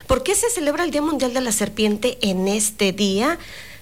¿Por qué se celebra el Día Mundial de la Serpiente en este día?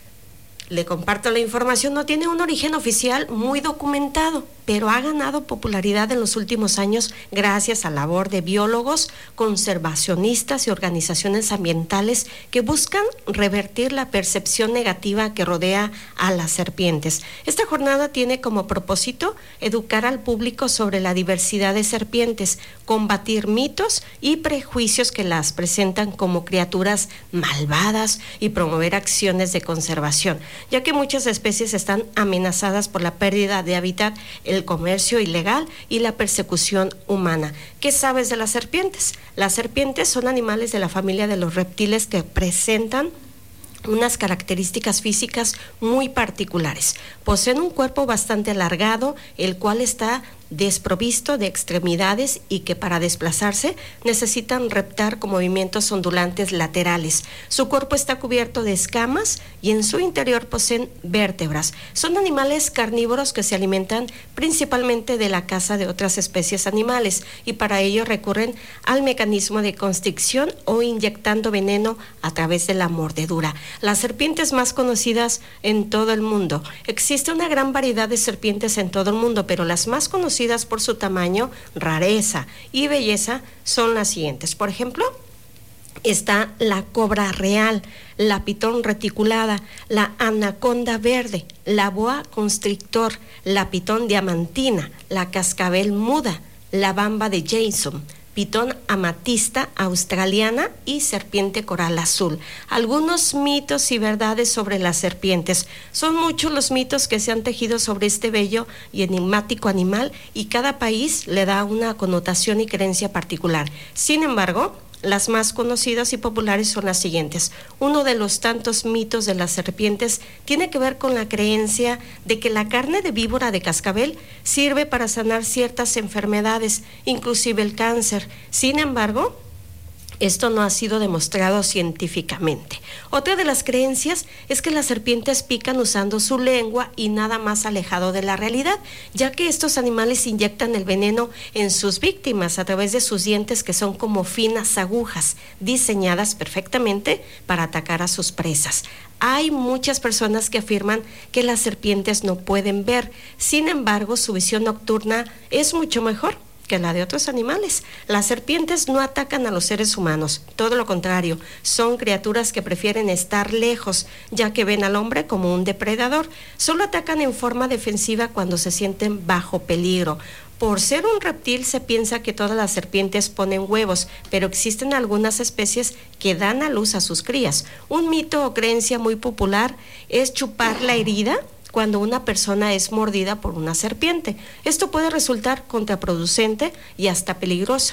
Le comparto la información, no tiene un origen oficial muy documentado, pero ha ganado popularidad en los últimos años gracias a la labor de biólogos, conservacionistas y organizaciones ambientales que buscan revertir la percepción negativa que rodea a las serpientes. Esta jornada tiene como propósito educar al público sobre la diversidad de serpientes, combatir mitos y prejuicios que las presentan como criaturas malvadas y promover acciones de conservación, ya que muchas especies están amenazadas por la pérdida de hábitat, el comercio ilegal y la persecución humana. ¿Qué sabes de las serpientes? Las serpientes son animales de la familia de los reptiles que presentan unas características físicas muy particulares. Poseen un cuerpo bastante alargado, el cual está desprovisto de extremidades y que para desplazarse necesitan reptar con movimientos ondulantes laterales. Su cuerpo está cubierto de escamas y en su interior poseen vértebras. Son animales carnívoros que se alimentan principalmente de la caza de otras especies animales y para ello recurren al mecanismo de constricción o inyectando veneno a través de la mordedura. Las serpientes más conocidas en todo el mundo. Existe una gran variedad de serpientes en todo el mundo, pero las más conocidas por su tamaño, rareza y belleza son las siguientes. Por ejemplo, está la cobra real, la pitón reticulada, la anaconda verde, la boa constrictor, la pitón diamantina, la cascabel muda, la bamba de Jason, pitón amatista australiana y serpiente coral azul. Algunos mitos y verdades sobre las serpientes. Son muchos los mitos que se han tejido sobre este bello y enigmático animal y cada país le da una connotación y creencia particular. Sin embargo, las más conocidas y populares son las siguientes. Uno de los tantos mitos de las serpientes tiene que ver con la creencia de que la carne de víbora de cascabel sirve para sanar ciertas enfermedades, inclusive el cáncer. Sin embargo, esto no ha sido demostrado científicamente. Otra de las creencias es que las serpientes pican usando su lengua y nada más alejado de la realidad, ya que estos animales inyectan el veneno en sus víctimas a través de sus dientes que son como finas agujas, diseñadas perfectamente para atacar a sus presas. Hay muchas personas que afirman que las serpientes no pueden ver, sin embargo, su visión nocturna es mucho mejor que la de otros animales. Las serpientes no atacan a los seres humanos, todo lo contrario, son criaturas que prefieren estar lejos, ya que ven al hombre como un depredador. Solo atacan en forma defensiva cuando se sienten bajo peligro. Por ser un reptil se piensa que todas las serpientes ponen huevos, pero existen algunas especies que dan a luz a sus crías. Un mito o creencia muy popular es chupar la herida cuando una persona es mordida por una serpiente. Esto puede resultar contraproducente y hasta peligroso,